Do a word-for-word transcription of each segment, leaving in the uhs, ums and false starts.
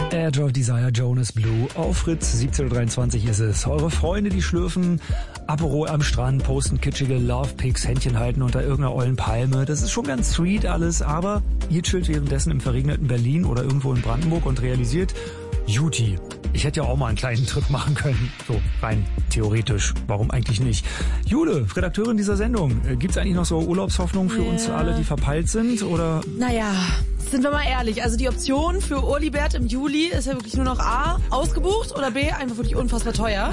Edge of Desire, Jonas Blue. Auf Fritz, siebzehn Uhr dreiundzwanzig ist es. Eure Freunde, die schlürfen Aperol am Strand, posten kitschige Love-Pics, Händchen halten unter irgendeiner ollen Palme. Das ist schon ganz sweet alles, aber ihr chillt währenddessen im verregneten Berlin oder irgendwo in Brandenburg und realisiert, Juti, ich hätte ja auch mal einen kleinen Trip machen können. So, rein theoretisch. Warum eigentlich nicht? Jule, Redakteurin dieser Sendung, gibt's eigentlich noch so Urlaubshoffnungen für yeah. uns alle, die verpeilt sind? Oder? Naja, sind wir mal ehrlich. Also die Option für Urlibert im Juli ist ja wirklich nur noch A, ausgebucht oder B, einfach wirklich unfassbar teuer.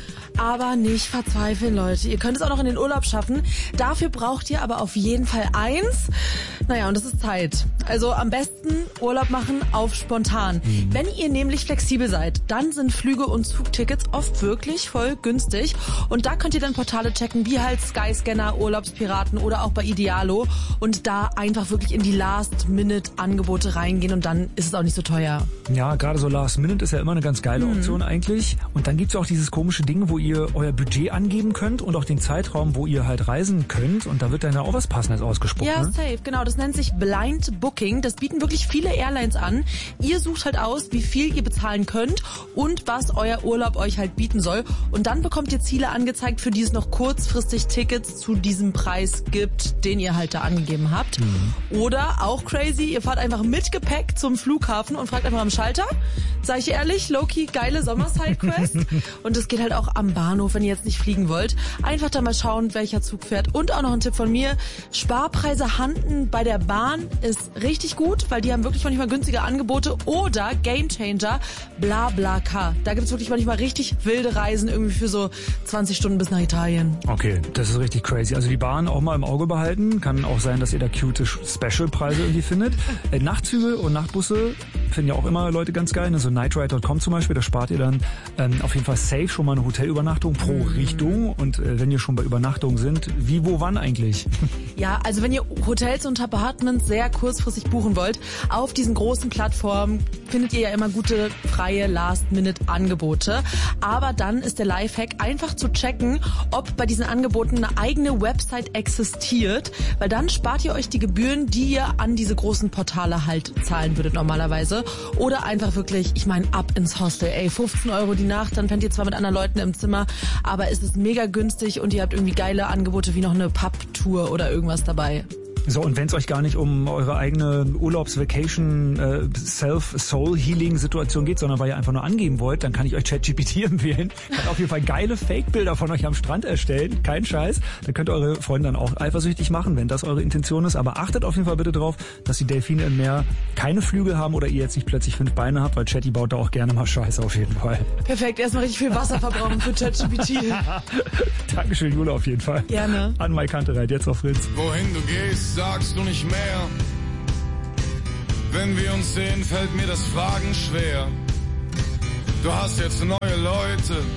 Aber nicht verzweifeln, Leute. Ihr könnt es auch noch in den Urlaub schaffen. Dafür braucht ihr aber auf jeden Fall eins. Naja, und das ist Zeit. Also am besten Urlaub machen auf spontan. Mhm. Wenn ihr nämlich flexibel seid, dann sind Flüge und Zugtickets oft wirklich voll günstig. Und da könnt ihr dann Portale checken, wie halt Skyscanner, Urlaubspiraten oder auch bei Idealo. Und da einfach wirklich in die Last-Minute-Angebote reingehen und dann ist es auch nicht so teuer. Ja, gerade so Last-Minute ist ja immer eine ganz geile Option mhm. eigentlich. Und dann gibt's auch dieses komische Ding, wo ihr euer Budget angeben könnt und auch den Zeitraum, wo ihr halt reisen könnt. Und da wird dann ja auch was Passendes ausgesprochen. Ja, ne? safe, genau. Das nennt sich Blind Booking. Das bieten wirklich viele Airlines an. Ihr sucht halt aus, wie viel ihr bezahlen könnt und was euer Urlaub euch halt bieten soll. Und dann bekommt ihr Ziele angezeigt, für die es noch kurzfristig Tickets zu diesem Preis gibt, den ihr halt da angegeben habt. Mhm. Oder, auch crazy, ihr fahrt einfach mit Gepäck zum Flughafen und fragt einfach am Schalter. Sag ich ehrlich, low-key, geile Sommer-Side-Quest. Und das geht halt auch am Bahnhof, wenn ihr jetzt nicht fliegen wollt. Einfach da mal schauen, welcher Zug fährt. Und auch noch ein Tipp von mir, Sparpreise Handen bei der Bahn ist richtig gut, weil die haben wirklich manchmal günstige Angebote. Oder Gamechanger, BlaBlaCar. Da gibt es wirklich manchmal richtig wilde Reisen, irgendwie für so zwanzig Stunden bis nach Italien. Okay, das ist richtig crazy. Also die Bahn auch mal im Auge behalten. Kann auch sein, dass ihr da cute Special-Preise irgendwie findet. Äh, Nachtzüge und Nachtbusse finden ja auch immer Leute ganz geil. Also nightride Punkt com zum Beispiel, da spart ihr dann ähm, auf jeden Fall safe schon mal eine Hotelübernachtung pro mhm. Richtung. Und äh, wenn ihr schon bei Übernachtungen sind, wie, wo, wann eigentlich? Ja, also wenn ihr Hotels und Apartments sehr kurzfristig buchen wollt, auf diesen großen Plattformen findet ihr ja immer gute, freie Last-Minute-Angebote. Aber dann ist der Lifehack, einfach zu checken, ob bei diesen Angeboten eine eigene Website existiert, weil dann spart ihr euch die Gebühren, die ihr an diese großen Portale halt zahlen würdet normalerweise. Oder einfach wirklich, ich meine, ab ins Hostel. Ey, fünfzehn Euro die Nacht, dann pennt ihr zwar mit anderen Leuten im Zimmer, aber es ist mega günstig und ihr habt irgendwie geile Angebote wie noch eine Pub-Tour oder irgendwas dabei. So, und wenn es euch gar nicht um eure eigene Urlaubs-Vacation, äh, Self-Soul-Healing-Situation geht, sondern weil ihr einfach nur angeben wollt, dann kann ich euch ChatGPT empfehlen. Kann auf jeden Fall geile Fake-Bilder von euch am Strand erstellen. Kein Scheiß. Dann könnt ihr eure Freunde dann auch eifersüchtig machen, wenn das eure Intention ist. Aber achtet auf jeden Fall bitte drauf, dass die Delfine im Meer keine Flügel haben oder ihr jetzt nicht plötzlich fünf Beine habt, weil Chatty baut da auch gerne mal Scheiße auf jeden Fall. Perfekt. Erstmal richtig viel Wasser verbrauchen für ChatGPT. Dankeschön, Jule, auf jeden Fall. Gerne. An Mike Kantereit, jetzt auf Fritz. Wohin du gehst, sagst du nicht mehr. Wenn wir uns sehen, fällt mir das Fragen schwer. Du hast jetzt neue Leute.